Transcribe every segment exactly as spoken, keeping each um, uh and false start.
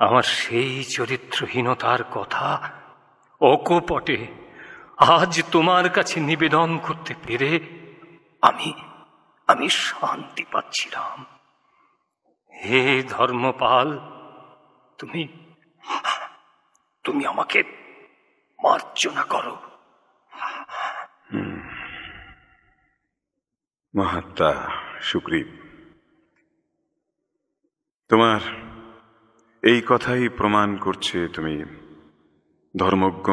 আমার সেই চরিত্রহীনতার কথা অকপটে আজ তোমার কাছে নিবেদন করতে পেরে আমি আমি শান্তি পাচ্ছিলাম। হে ধর্মপাল, তুমি তুমি আমাকে মার্জনা করো। মহাত্মা সুগ্রীব, তোমার এই কথাই প্রমাণ করছে তুমি ধর্মজ্ঞ।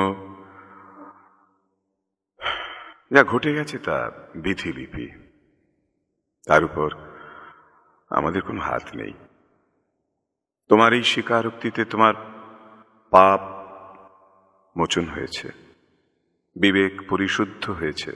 যা ঘটে গেছে তা বিধিলিপি, তার উপর আমাদের কোনো হাত নেই। তোমার এই স্বীকারোক্তিতে তোমার পাপ মোচন হয়েছে, বিবেক পরিশুদ্ধ হয়েছে।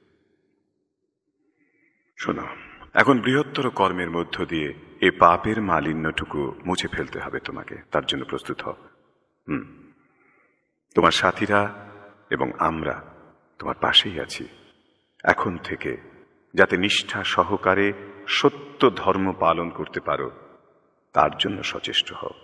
শোনো, এখন বৃহত্তর কর্মের মধ্য দিয়ে এ পাপের মালিন্যটুকু মুছে ফেলতে হবে তোমাকে। তার জন্য প্রস্তুত হও। হুম তোমার সাথীরা এবং আমরা তোমার পাশেই আছি। এখন থেকে যাতে নিষ্ঠা সহকারে সত্য ধর্ম পালন করতে পারো, তার জন্য সচেষ্ট হও।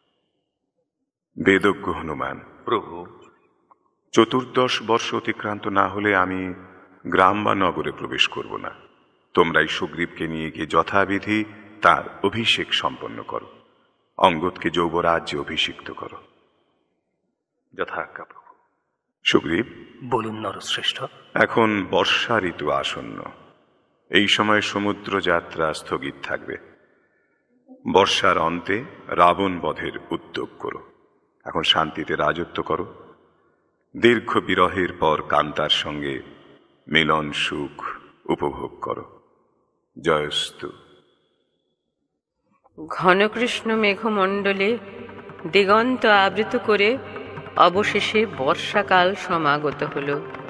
বেদজ্ঞ হনুমান, প্রভু, চতুর্দশ বর্ষ অতিক্রান্ত না হলে আমি গ্রাম বা নগরে প্রবেশ করব না। তোমরাই সুগ্রীবকে নিয়ে গিয়ে যথাবিধি তার অভিষেক সম্পন্ন করো। অঙ্গদকে যৌবরাজ্যে অভিষিক্ত করো। যথাজ্ঞা প্রভু। সুগ্রীব, বলুন নরশ্রেষ্ঠ। এখন বর্ষা ঋতু আসন্ন। এই সময় সমুদ্র যাত্রা স্থগিত থাকবে। বর্ষার অন্তে রাবণ বধের উদ্যোগ করো। এখন শান্তিতে রাজত্ব করো। দীর্ঘ বিরহের পর কান্তার সঙ্গে মিলন সুখ উপভোগ করো। জয়স্তু। ঘনকৃষ্ণ মেঘমণ্ডলে দিগন্ত আবৃত করে অবশেষে বর্ষাকাল সমাগত হল।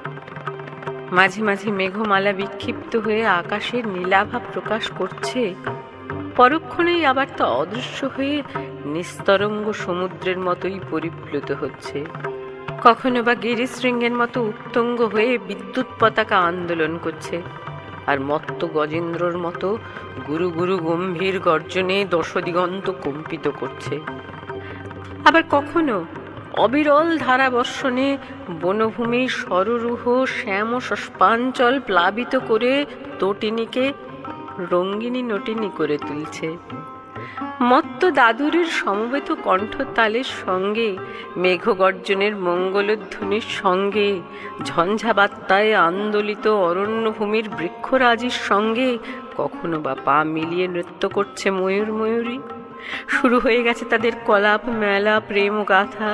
মাঝে মাঝে মেঘমালা বিক্ষিপ্ত হয়ে আকাশের নীলাভা প্রকাশ করছে, পরক্ষণেই আবার তা অদৃশ্য হয়ে নিস্তরঙ্গ সমুদ্রের মতোই পরিপ্লুত হচ্ছে। কখনো বা গিরিশৃঙ্গের মতো উত্তঙ্গ হয়ে বিদ্যুৎ পতাকা আন্দোলন করছে, আর মত্ত গজেন্দ্রর মতো গুরু গুরু গম্ভীর গর্জনে দশদিগন্ত কম্পিত করছে। আবার কখনো অবিরল ধারাবর্ষণে বনভূমি সররুহ শ্যাম সস্পাঞ্চল প্লাবিত করে তটিনীকে রঙ্গিনী নটিনী করে তুলছে। মত্ত দাদুরের সমবেত কণ্ঠতালের সঙ্গে মেঘগর্জনের মঙ্গলধ্বনির সঙ্গে ঝঞ্ঝাবাত্তায় আন্দোলিত অরণ্যভূমির বৃক্ষরাজির সঙ্গে কখনো বা পা মিলিয়ে নৃত্য করছে ময়ূর ময়ূরী। শুরু হয়ে গেছে তাদের কলাপ মেলা প্রেম গাথা।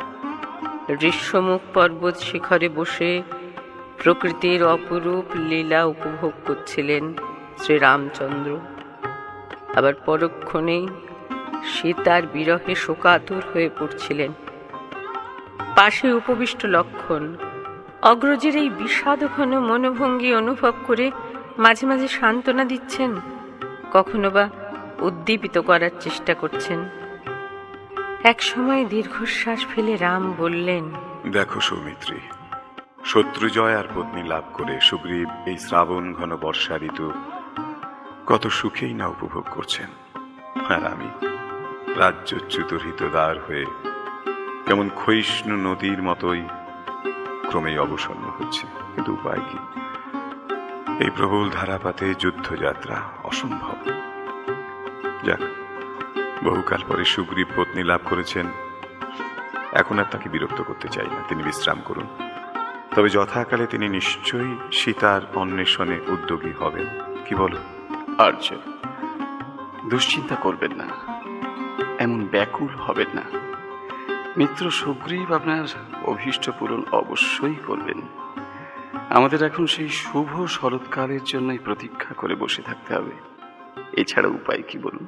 ঋষ্যমুখ পর্বত শিখরে বসে প্রকৃতির অপরূপ লীলা উপভোগ করছিলেন শ্রীরামচন্দ্র। আবার পরক্ষণেই সীতার বিরহে শোকাতুর হয়ে পড়ছিলেন। পাশে উপবিষ্ট লক্ষণ অগ্রজের এই বিষাদঘন মনোভঙ্গি অনুভব করে মাঝে মাঝে সান্ত্বনা দিচ্ছেন, কখনো বা উদ্দীপিত করার চেষ্টা করছেন। এক সময় দীর্ঘশ্বাস ফেলে রাম বললেন, দেখো সৌমিত্রী, শত্রুজয় আর পত্নী লাভ করে সুগ্রীব এই শ্রাবণ ঘন বর্ষা ঋতু কত সুখেই না উপভোগ করছেন। আর আমি রাজ্যচ্যুত হৃতদার হয়ে কেমন ক্ষয়িষ্ণু নদীর মতোই ক্রমেই অবসন্ন হচ্ছে। কিন্তু উপায় কি? এই প্রবল ধারাপাতে যুদ্ধযাত্রা অসম্ভব। যাক, বহুকাল পরে সুগ্রীব পত্নী লাভ করেছেন, এখন আর তাকে বিরক্ত করতে চাই না। তিনি বিশ্রাম করুন। তবে যথাকালে তিনি নিশ্চয়ই সীতার অন্বেষণে উদ্যোগী হবেন। কি বলো? আর্য, দুশ্চিন্তা করবেন না, এমন ব্যাকুল হবেন না। মিত্র সুগ্রীব আপনার অভীষ্ট পূরণ অবশ্যই করবেন। আমাদের এখন সেই শুভ শরৎকালের জন্যই প্রতীক্ষা করে বসে থাকতে হবে। এছাড়া উপায় কি বলুন?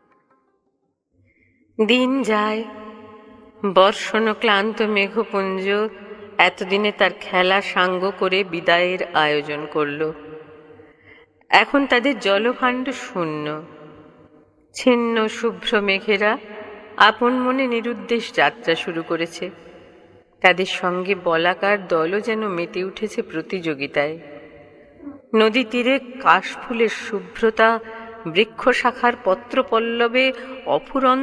দিন যায়, বর্ষণ ক্লান্ত মেঘপুঞ্জ এতদিনে তার খেলা সাঙ্গ করে বিদায়ের আয়োজন করল। এখন তাদের জলভাণ্ড শূন্য। ছিন্ন শুভ্র মেঘেরা আপন মনে নিরুদ্দেশ যাত্রা শুরু করেছে। তাদের সঙ্গে বলাকার দলও যেন মেতে উঠেছে প্রতিযোগিতায়। নদী তীরে কাশফুলের শুভ্রতা, বৃক্ষ শাখার পত্রপল্লবে অফুরন্ত